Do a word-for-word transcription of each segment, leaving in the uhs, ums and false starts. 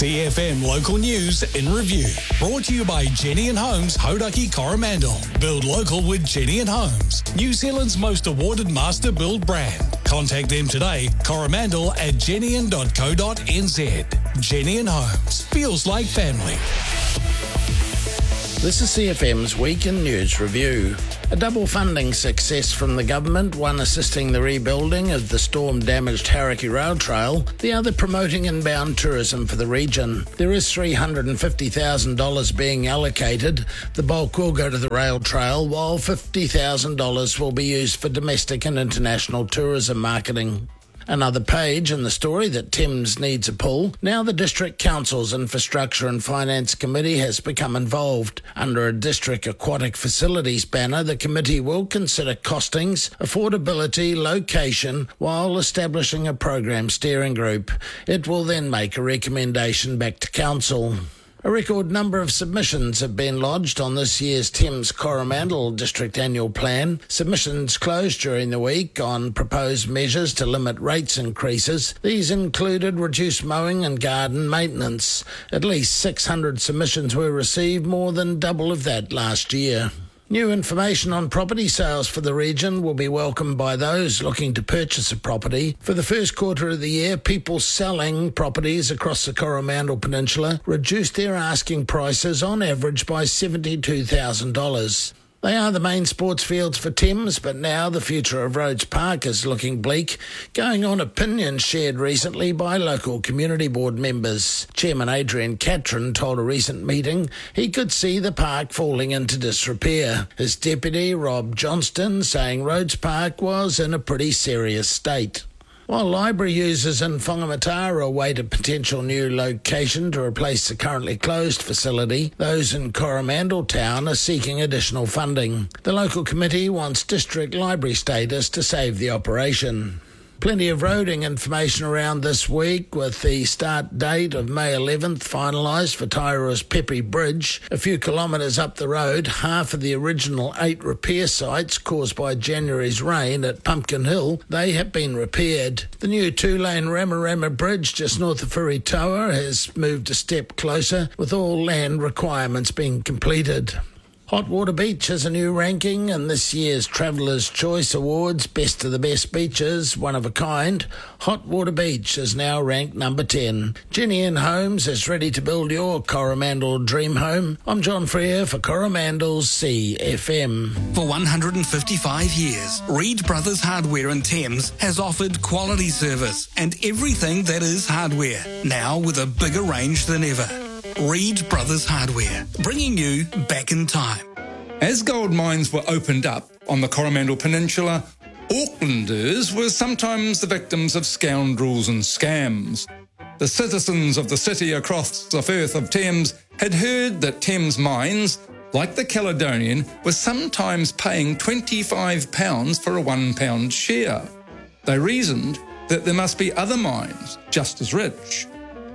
C F M Local News in Review. Brought to you by Jenny and Homes, Hodaki Coromandel. Build local with Jenny and Homes, New Zealand's most awarded master build brand. Contact them today, coromandel at jenny dot co dot n z. Jenny and Homes. Feels like family. This is C F M's Week in News Review. A double funding success from the government, one assisting the rebuilding of the storm-damaged Hauraki Rail Trail, the other promoting inbound tourism for the region. There is three hundred fifty thousand dollars being allocated. The bulk will go to the rail trail, while fifty thousand dollars will be used for domestic and international tourism marketing. Another page in the story that Thames needs a pull. Now the District Council's Infrastructure and Finance Committee has become involved. Under a District Aquatic Facilities banner, the committee will consider costings, affordability, location, while establishing a program steering group. It will then make a recommendation back to Council. A record number of submissions have been lodged on this year's Thames Coromandel District Annual Plan. Submissions closed during the week on proposed measures to limit rates increases. These included reduced mowing and garden maintenance. At least six hundred submissions were received, more than double of that last year. New information on property sales for the region will be welcomed by those looking to purchase a property. For the first quarter of the year, people selling properties across the Coromandel Peninsula reduced their asking prices on average by seventy-two thousand dollars. They are the main sports fields for Thames, but now the future of Rhodes Park is looking bleak, going on opinions shared recently by local community board members. Chairman Adrian Catron told a recent meeting he could see the park falling into disrepair. His deputy, Rob Johnston, saying Rhodes Park was in a pretty serious state. While library users in Whangamatara await a potential new location to replace the currently closed facility, those in Coromandel Town are seeking additional funding. The local committee wants district library status to save the operation. Plenty of roading information around this week, with the start date of May eleventh finalised for Tairoa's Pepe Bridge. A few kilometres up the road, half of the original eight repair sites caused by January's rain at Pumpkin Hill, they have been repaired. The new two-lane Ramarama Bridge just north of Furitoa has moved a step closer, with all land requirements being completed. Hot Water Beach has a new ranking in this year's Traveller's Choice Awards, Best of the Best Beaches, one of a kind. Hot Water Beach is now ranked number ten. Jenny and Homes is ready to build your Coromandel dream home. I'm John Freer for Coromandel's C F M. For one hundred fifty-five years, Reed Brothers Hardware in Thames has offered quality service and everything that is hardware, now with a bigger range than ever. Reed Brothers Hardware, bringing you back in time. As gold mines were opened up on the Coromandel Peninsula, Aucklanders were sometimes the victims of scoundrels and scams. The citizens of the city across the Firth of Thames had heard that Thames mines, like the Caledonian, were sometimes paying twenty-five pounds for a one pound share. They reasoned that there must be other mines just as rich.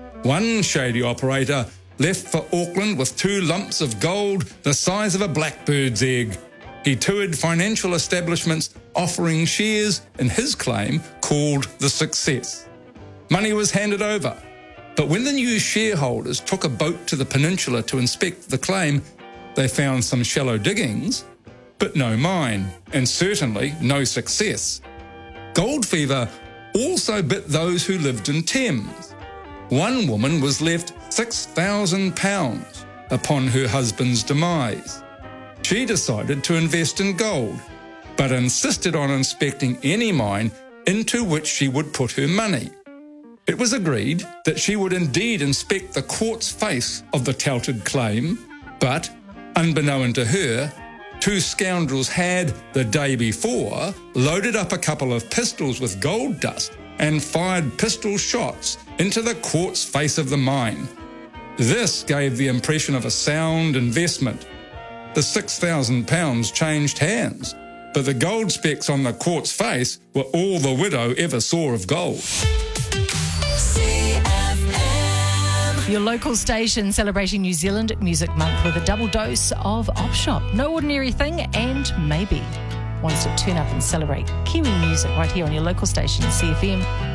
One shady operator left for Auckland with two lumps of gold the size of a blackbird's egg. He toured financial establishments offering shares in his claim called the Success. Money was handed over, but when the new shareholders took a boat to the peninsula to inspect the claim, they found some shallow diggings, but no mine, and certainly no success. Gold fever also bit those who lived in Thames. One woman was left six thousand pounds upon her husband's demise. She decided to invest in gold, but insisted on inspecting any mine into which she would put her money. It was agreed that she would indeed inspect the quartz face of the touted claim, but, unbeknown to her, two scoundrels had, the day before, loaded up a couple of pistols with gold dust and fired pistol shots into the quartz face of the mine. This gave the impression of a sound investment. The six thousand pounds changed hands, but the gold specks on the quartz face were all the widow ever saw of gold. Your local station celebrating New Zealand Music Month with a double dose of Op Shop. No ordinary thing, and maybe wants to turn up and celebrate Kiwi music right here on your local station, C F M.